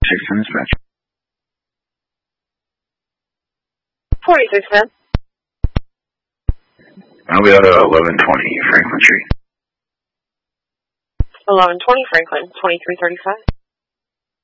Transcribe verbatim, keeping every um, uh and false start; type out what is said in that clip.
forty-six ten dispatch. forty-six ten. I'll be out at eleven twenty Franklin Street. eleven twenty Franklin, twenty-three thirty-five.